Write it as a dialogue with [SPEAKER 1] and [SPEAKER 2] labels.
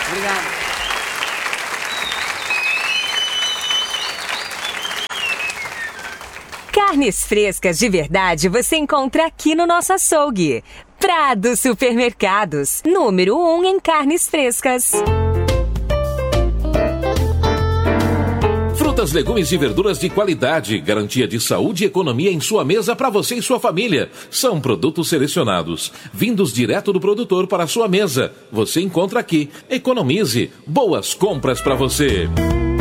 [SPEAKER 1] Obrigado.
[SPEAKER 2] Carnes frescas de verdade você encontra aqui no nosso açougue. Prado Supermercados, número 1 em carnes frescas.
[SPEAKER 3] Frutas, legumes e verduras de qualidade, garantia de saúde e economia em sua mesa para você e sua família. São produtos selecionados, vindos direto do produtor para a sua mesa. Você encontra aqui. Economize. Boas compras para você.